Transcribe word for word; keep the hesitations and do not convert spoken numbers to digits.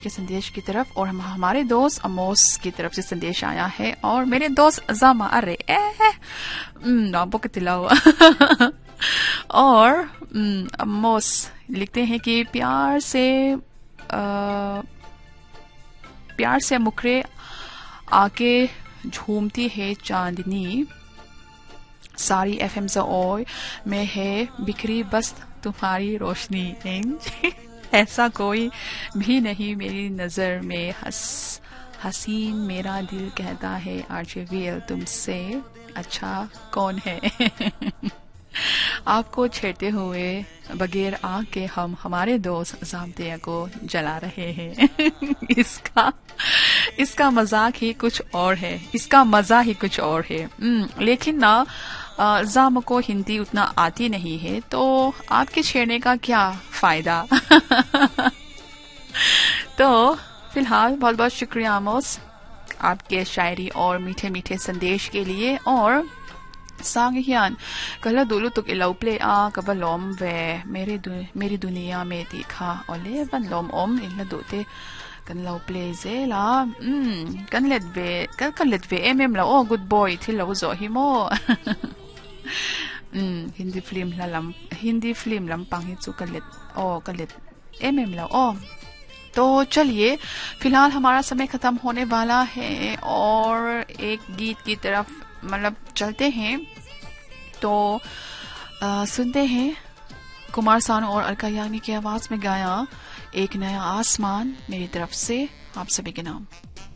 के संदेश की तरफ, और हम हमारे दोस्त अमोस की तरफ से संदेश आया है। और मेरे दोस्त अजामा अरे ए नाबो के तिलावा और अमोस लिखते हैं कि प्यार से आ, प्यार से मुखरे आके झूमती है चांदनी, सारी एफ एम ओय में है बिखरी बस तुम्हारी रोशनी। ऐसा कोई भी नहीं मेरी नजर में हस हसीन, मेरा दिल कहता है आर्चवील तुमसे अच्छा कौन है। आपको छेड़ते हुए बगैर आग के हम हमारे दोस्त जामतिया को जला रहे हैं। इसका इसका मजाक ही कुछ और है, इसका मजा ही कुछ और है। लेकिन ना जाम को हिंदी उतना आती नहीं है, तो आपके छेड़ने का क्या फायदा। तो फिलहाल बहुत बहुत शुक्रिया आमोस आपके शायरी और मीठे मीठे संदेश के लिए। और सांगियान कल दुलु तुक इलाउ प्ले आ कब लोम वे मेरे दु, मेरी दुनिया में देखा ओले बन लोम ओम इल्ला दोते kan lau play ze la mm kan let ve kan kan let ve mm la oh good boy thil lo zo hi mo mm hindi film la lam hindi film lam pang hi chu kan let oh kan let mm la oh। तो चलिए फिलहाल हमारा समय खत्म होने वाला है और एक गीत की तरफ मतलब चलते हैं। तो आ, सुनते हैं कुमार सानू और अलका याग्निक की आवाज में गाया एक नया आसमान मेरी तरफ से आप सभी के नाम।